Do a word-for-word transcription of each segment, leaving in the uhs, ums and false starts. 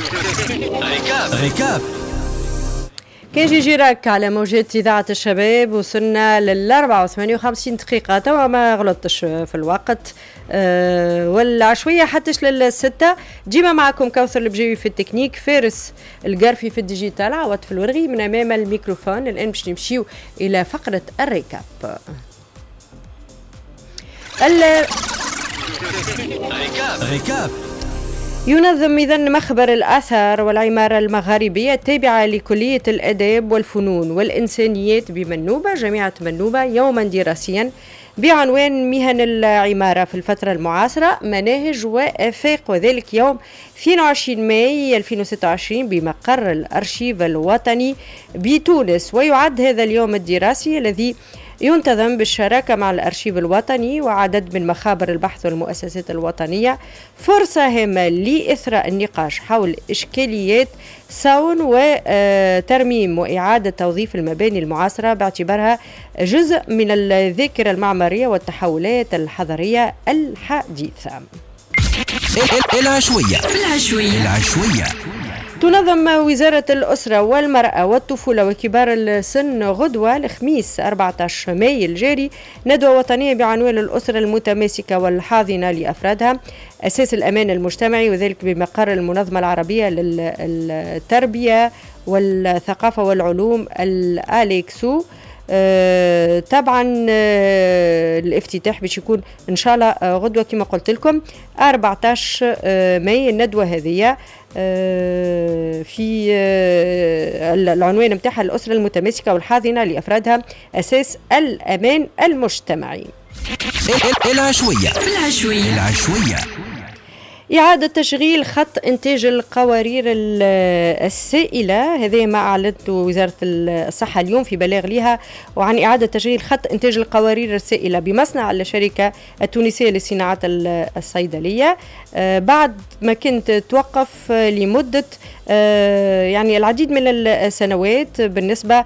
ركاب ركاب كان يجي جيراك على موجات إذاعة الشباب. وصلنا للأربعة وثمانية وخمسين دقيقة توا، ما غلطتش في الوقت أه والعشوية حتىش للستة. ديما معكم كوثر البجيوي في التكنيك، فارس القرفي في الديجيتال، عوض في الورغي من أمام الميكروفون. الآن باش نمشيو إلى فقرة الركاب. ركاب ينظم إذن مخبر الآثار والعمارة المغاربية التابعة لكلية الآداب والفنون والإنسانيات بمنوبة جامعة منوبة يوما دراسيا بعنوان مهن العمارة في الفترة المعاصرة، مناهج وآفاق، وذلك يوم اثنين وعشرين ماي ألفين وستة وعشرين بمقر الأرشيف الوطني بتونس. ويعد هذا اليوم الدراسي الذي ينتظم بالشراكة مع الأرشيف الوطني وعدد من مخابر البحث والمؤسسات الوطنية فرصة هامة لإثراء النقاش حول إشكاليات صون وترميم وإعادة توظيف المباني المعاصرة باعتبارها جزء من الذاكرة المعمارية والتحولات الحضرية الحديثة. العشوية العشوية العشوية تنظم وزارة الأسرة والمرأة والطفولة وكبار السن غدوة الخميس أربعة عشر ماي الجاري ندوة وطنية بعنوان الأسرة المتماسكة والحاضنة لأفرادها أساس الأمان المجتمعي، وذلك بمقر المنظمة العربية للتربية والثقافة والعلوم الأليكسو. آه طبعا آه الافتتاح باش يكون ان شاء الله آه غدوه كما قلت لكم أربعة عشر آه ماي. الندوه هذه آه في آه العنوان نتاعها الاسره المتماسكه والحاضنه لافرادها اساس الامان المجتمعي. العشويه العشويه العشويه إعادة تشغيل خط إنتاج القوارير السائلة، هذا ما أعلنته وزارة الصحة اليوم في بلاغ لها، وعن إعادة تشغيل خط إنتاج القوارير السائلة بمصنع الشركة التونسية للصناعات الصيدلية بعد ما كنت توقف لمدة يعني العديد من السنوات بالنسبة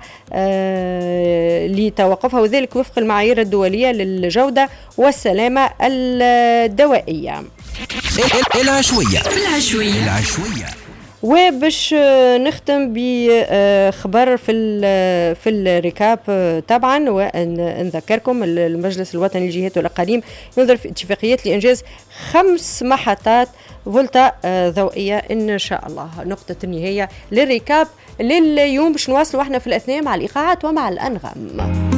لتوقفها، وذلك وفق المعايير الدولية للجودة والسلامة الدوائية. العشوية العشوية العشوية وباش نختم بخبر في في الركاب طبعا، ونذكركم المجلس الوطني للجهات والاقاليم ينظر في اتفاقيات لانجاز خمس محطات فولتا ضوئيه ان شاء الله. نقطه النهايه للركاب لليوم باش نواصلوا احنا في الاثناء مع الايقاعات ومع الانغام.